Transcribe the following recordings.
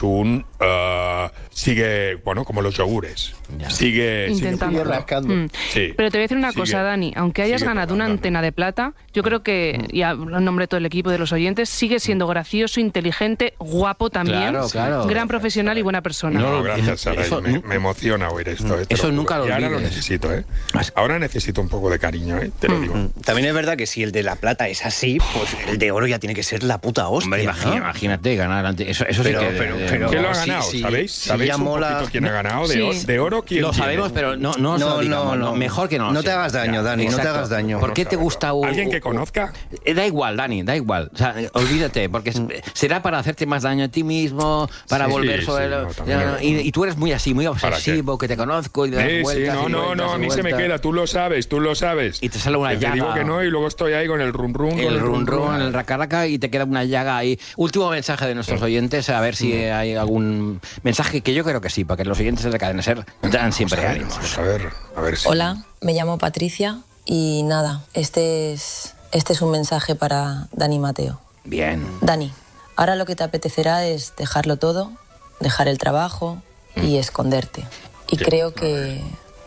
tú sigue, bueno, como los yogures. Sigue intentando. Sí. Pero te voy a decir una cosa, Dani. Aunque hayas ganado una antena de plata, yo creo que, y en nombre de todo el equipo de los oyentes, sigue siendo gracioso, inteligente, guapo también. Claro. Gran profesional y buena persona. No, gracias, Sara. Me emociona oír esto. Eso nunca lo olvides. Y ahora lo necesito, ¿eh? Ahora necesito un poco de cariño, ¿eh? Te lo digo. También es verdad que si el de la plata es así, pues el de oro ya tiene que ser la puta hostia. Hombre, imagínate ganar ante eso Pero, sí que... pero ¿Quién lo ha ganado? ¿Sabéis? ¿Sabéis ya un mola... poquito quién ha ganado? ¿De oro quién Lo tiene? sabemos, pero no digamos. Mejor que no. No te hagas daño, Dani, no te hagas daño. ¿Por qué te gusta ¿Alguien que conozca? Da igual, Dani, da igual. O sea, olvídate, porque será para hacerte más daño a ti mismo, para volver sobre... Y tú eres muy así, muy obsesivo, que te conozco y das vueltas. No, a mí se me queda, tú lo sabes. Y te sale una llaga. Te digo que no y luego estoy ahí con el run run. El raca y te queda una llaga ahí. Último mensaje de nuestros oyentes, a ver si hay algún mensaje, que yo creo que sí, porque los oyentes de Cadena Ser dan siempre ánimos. A ver si... Hola, me llamo Patricia y nada, este es un mensaje para Dani Mateo. Bien. Dani, ahora lo que te apetecerá es dejarlo todo, dejar el trabajo y esconderte. Y creo que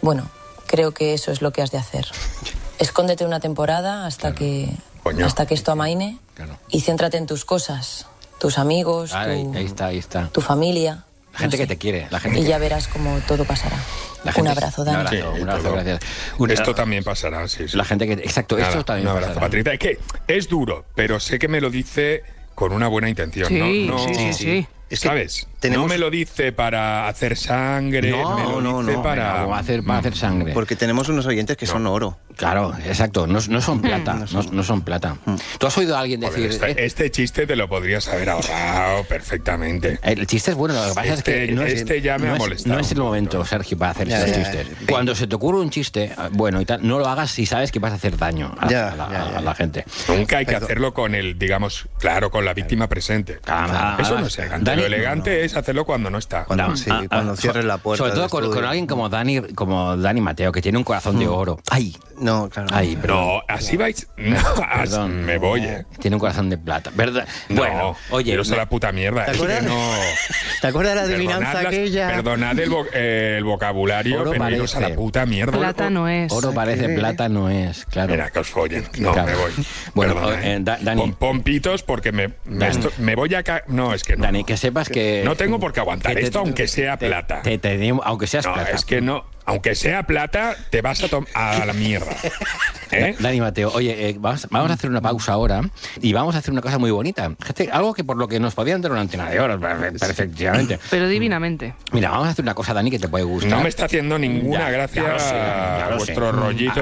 eso es lo que has de hacer. Escóndete una temporada hasta que esto amaine y céntrate en tus cosas, tus amigos, ahí está. tu familia. La gente que te quiere. Y ya verás cómo todo pasará. Un abrazo, Dani. Un abrazo, gracias. Esto también pasará, sí. La gente que... Exacto, esto también pasará. Un abrazo, Patricia. Es que es duro, pero sé que me lo dice con una buena intención. Sí. ¿Sabes? No me lo dice para hacer sangre, me lo dice para hacer sangre. Porque tenemos unos oyentes que son oro. Claro, exacto, no son plata, no son plata. ¿Tú has oído a alguien decir... Este chiste te lo podrías haber ahorrado perfectamente. El chiste es bueno, lo que pasa es que... ya me ha molestado. No es el momento, Sergio, para hacer estos chistes. Cuando se te ocurre un chiste, bueno y tal, no lo hagas si sabes que vas a hacer daño a la gente. Nunca hay que hacerlo con el, digamos, con la víctima presente. Eso no es elegante. Lo elegante es hacerlo cuando no está. Cuando cierres la puerta. Sobre todo con alguien como Dani Mateo, que tiene un corazón de oro. ¡Ay! No, claro. Ay, no, así vais. No, perdón, me voy. Tiene un corazón de plata, ¿verdad? No, bueno, oye. Pero es la puta mierda. ¿Te acuerdas de la adivinanza aquella? Perdonad el vocabulario, oro pero iros a la puta mierda. Plata no es. Oro parece, plata no es, claro. Mira, que os follen. No, claro. Me voy. Bueno, Dani. Con pompitos porque me voy a... No, es que no. Dani, que sepas que... No tengo por qué aguantar esto, aunque sea plata. Aunque seas plata. Es que no... Aunque sea plata, te vas a la mierda. Dani Mateo, oye, vamos a hacer una pausa ahora y vamos a hacer una cosa muy bonita. Fíjate, algo que por lo que nos podían dar una antena de oro, perfectamente. Pero divinamente. Mira, vamos a hacer una cosa, Dani, que te puede gustar. No me está haciendo ninguna gracia vuestro rollito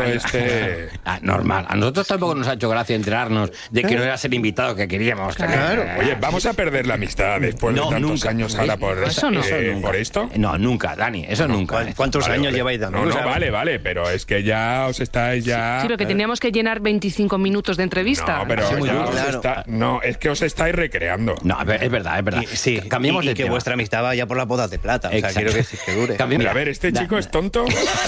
normal. A nosotros tampoco nos ha hecho gracia enterarnos de que no eras el invitado que queríamos. Claro. Oye, ¿vamos a perder la amistad después de tantos años ahora por esto? No, nunca, Dani, eso nunca. ¿Cuántos años lleváis de amigos? No, vale, pero es que ya os estáis ya... Sí, pero que teníamos que llenar 25 minutos de entrevista. No, pero es que os estáis recreando. No, es verdad. Sí, cambiemos de que tema. Vuestra amistad vaya por las bodas de plata. O sea, quiero que dure. Mira, a ver, ¿este chico es tonto?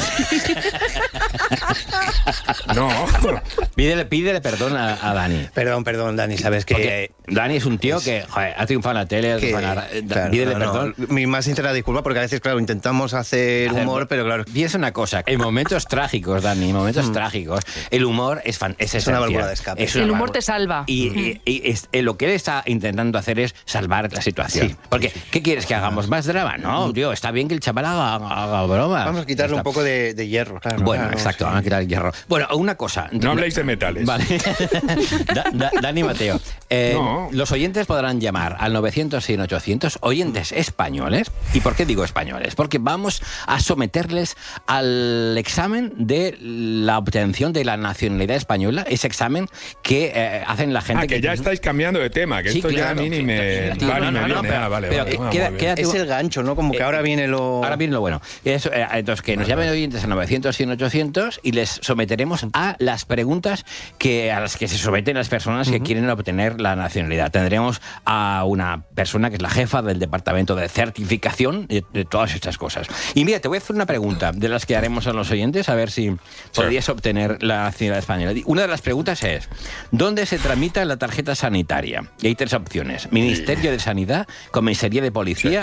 No. Pídele perdón a Dani. Perdón, Dani, sabes que... Porque Dani es un tío que ha triunfado en la tele. Pídele perdón. Mi más sincera disculpa, porque a veces, claro, intentamos hacer humor, pero claro... Piensa una cosa, en momentos trágicos, Dani, trágicos, el humor es una válvula de escape. El humor te salva. Y lo que él está intentando hacer es salvar la situación. Sí. Porque, ¿qué quieres que hagamos? ¿Más drama? No, tío, está bien que el chaval haga broma. Vamos a quitarle un poco de hierro. Claro, bueno, exacto, vamos a quitar el hierro. Bueno, una cosa. No habléis de metales. Vale. Dani Mateo, los oyentes podrán llamar al 900 y 800, oyentes españoles. ¿Y por qué digo españoles? Porque vamos a someterles al examen de la obtención de la nacionalidad española, ese examen que hacen la gente... que ya estáis cambiando de tema, que sí, esto claro, ya a mí ni me... Es el gancho, ¿no? Como que ahora viene lo... Ahora viene lo bueno. Entonces, que nos llamen oyentes a 900 y 800 y les someteremos a las preguntas a las que se someten las personas que quieren obtener la nacionalidad. Tendremos a una persona que es la jefa del departamento de certificación de todas estas cosas. Y mira, te voy a hacer una pregunta. pregunta de las que haremos a los oyentes, a ver si podrías obtener la nacionalidad española. Una de las preguntas es, ¿dónde se tramita la tarjeta sanitaria? Y hay 3 opciones. Ministerio de Sanidad, Comisaría de Policía